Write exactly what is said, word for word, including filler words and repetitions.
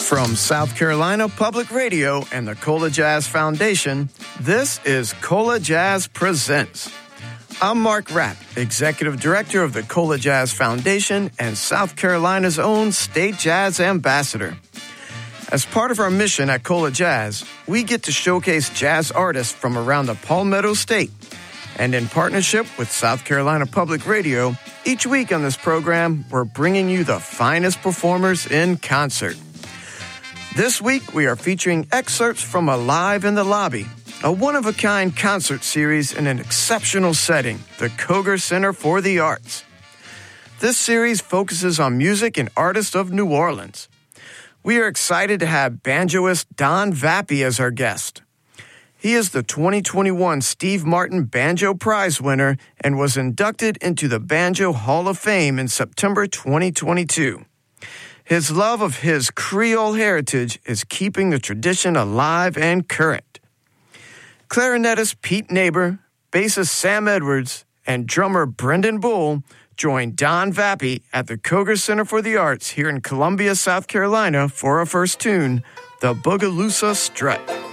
From South Carolina Public Radio and the Cola Jazz Foundation, this is Cola Jazz Presents. I'm Mark Rapp, Executive Director of the Cola Jazz Foundation and South Carolina's own State Jazz Ambassador. As part of our mission at Cola Jazz, we get to showcase jazz artists from around the Palmetto State. And in partnership with South Carolina Public Radio, each week on this program, we're bringing you the finest performers in concert. This week, we are featuring excerpts from Alive in the Lobby, a one-of-a-kind concert series in an exceptional setting, the Koger Center for the Arts. This series focuses on music and artists of New Orleans. We are excited to have banjoist Don Vappy as our guest. He is the twenty twenty-one Steve Martin Banjo Prize winner and was inducted into the Banjo Hall of Fame in September twenty twenty-two. His love of his Creole heritage is keeping the tradition alive and current. Clarinetist Pete Neighbor, bassist Sam Edwards, and drummer Brendan Bull joined Don Vappy at the Koger Center for the Arts here in Columbia, South Carolina for our first tune, the Bogalusa Strut.